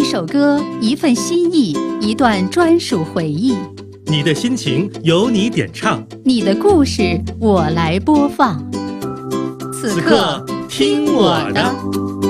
首歌，一份心意，一段专属回忆。 你的心情由你点唱， 你的故事我来播放。此刻听我的。